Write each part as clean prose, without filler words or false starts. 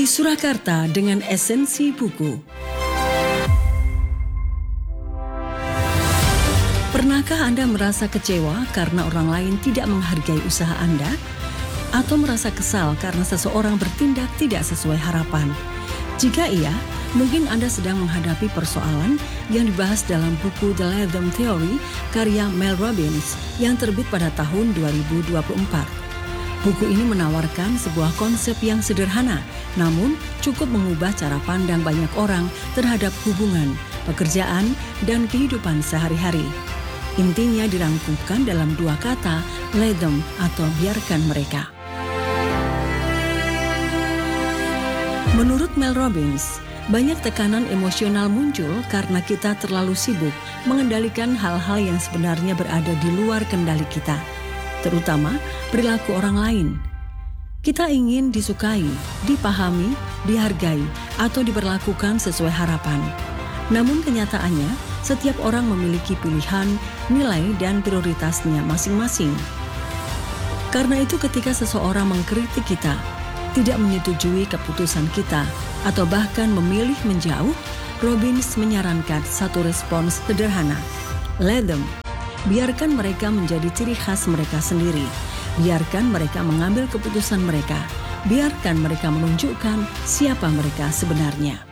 Surakarta dengan esensi buku. Pernahkah Anda merasa kecewa karena orang lain tidak menghargai usaha Anda? Atau merasa kesal karena seseorang bertindak tidak sesuai harapan? Jika iya, mungkin Anda sedang menghadapi persoalan yang dibahas dalam buku The Latham Theory karya Mel Robbins yang terbit pada tahun 2024. Buku ini menawarkan sebuah konsep yang sederhana, namun cukup mengubah cara pandang banyak orang terhadap hubungan, pekerjaan, dan kehidupan sehari-hari. Intinya dirangkumkan dalam dua kata, let them atau biarkan mereka. Menurut Mel Robbins, banyak tekanan emosional muncul karena kita terlalu sibuk mengendalikan hal-hal yang sebenarnya berada di luar kendali kita, terutama perilaku orang lain. Kita ingin disukai, dipahami, dihargai, atau diperlakukan sesuai harapan. Namun kenyataannya, setiap orang memiliki pilihan, nilai, dan prioritasnya masing-masing. Karena itu ketika seseorang mengkritik kita, tidak menyetujui keputusan kita, atau bahkan memilih menjauh, Robbins menyarankan satu respons sederhana. Let them. Biarkan mereka menjadi ciri khas mereka sendiri. Biarkan mereka mengambil keputusan mereka. Biarkan mereka menunjukkan siapa mereka sebenarnya.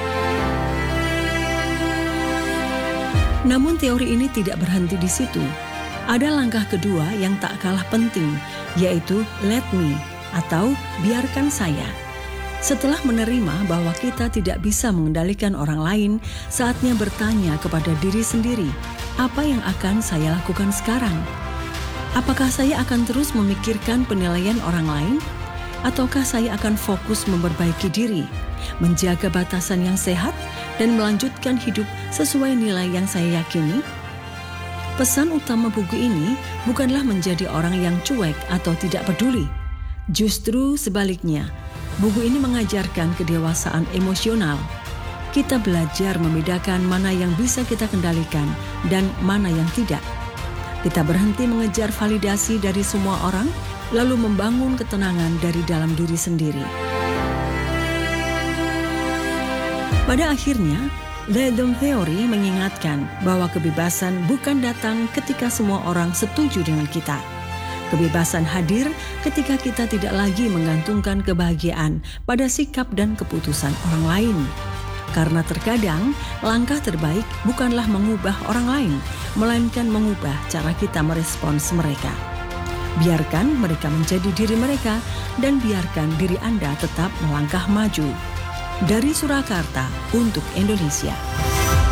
Namun teori ini tidak berhenti di situ. Ada langkah kedua yang tak kalah penting, yaitu let me atau biarkan saya. Setelah menerima bahwa kita tidak bisa mengendalikan orang lain, saatnya bertanya kepada diri sendiri, apa yang akan saya lakukan sekarang? Apakah saya akan terus memikirkan penilaian orang lain? Ataukah saya akan fokus memperbaiki diri, menjaga batasan yang sehat, dan melanjutkan hidup sesuai nilai yang saya yakini? Pesan utama buku ini bukanlah menjadi orang yang cuek atau tidak peduli. Justru sebaliknya, buku ini mengajarkan kedewasaan emosional. Kita belajar membedakan mana yang bisa kita kendalikan dan mana yang tidak. Kita berhenti mengejar validasi dari semua orang, lalu membangun ketenangan dari dalam diri sendiri. Pada akhirnya, Latham Theory mengingatkan bahwa kebebasan bukan datang ketika semua orang setuju dengan kita. Kebebasan hadir ketika kita tidak lagi menggantungkan kebahagiaan pada sikap dan keputusan orang lain. Karena terkadang langkah terbaik bukanlah mengubah orang lain, melainkan mengubah cara kita merespons mereka. Biarkan mereka menjadi diri mereka dan biarkan diri Anda tetap melangkah maju. Dari Surakarta untuk Indonesia.